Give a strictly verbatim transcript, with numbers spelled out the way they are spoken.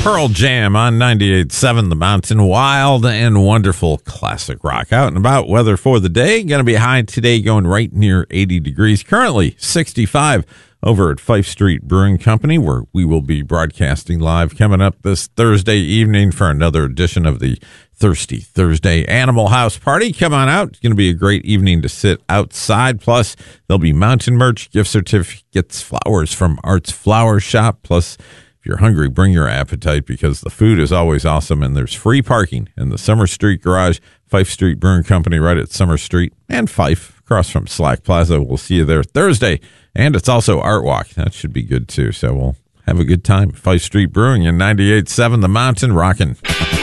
Pearl Jam on ninety-eight point seven The Mountain. Wild and wonderful classic rock. Out and about. Weather for the day. Going to be high today, going right near eighty degrees. Currently sixty-five over at Fife Street Brewing Company, where we will be broadcasting live coming up this Thursday evening for another edition of the Thirsty Thursday Animal House Party. Come on out. It's going to be a great evening to sit outside. Plus, there'll be mountain merch, gift certificates, flowers from Art's Flower Shop. Plus, if you're hungry, bring your appetite because the food is always awesome, and there's free parking in the Summer Street Garage, Fife Street Brewing Company, right at Summer Street and Fife, across from Slack Plaza. We'll see you there Thursday, and it's also Art Walk. That should be good, too, so we'll have a good time. Fife Street Brewing in ninety-eight point seven The Mountain, rocking.